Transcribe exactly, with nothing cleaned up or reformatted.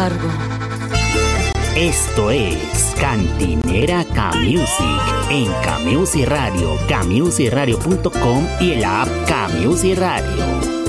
cargo. Esto es Cantinera K-Music en K-Music Radio, K music radio punto com y la app K-Music Radio.